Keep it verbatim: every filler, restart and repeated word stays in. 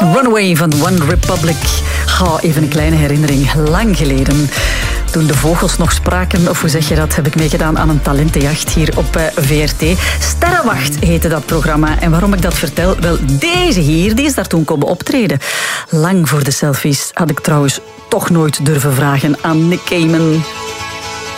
Runaway van One Republic. Oh, even een kleine herinnering. Lang geleden. Toen de vogels nog spraken, of hoe zeg je dat, heb ik meegedaan aan een talentenjacht hier op V R T. Sterrenwacht heette dat programma. En waarom ik dat vertel? Wel, deze hier, die is daar toen komen optreden. Lang voor de selfies had ik trouwens toch nooit durven vragen aan Nick Cayman.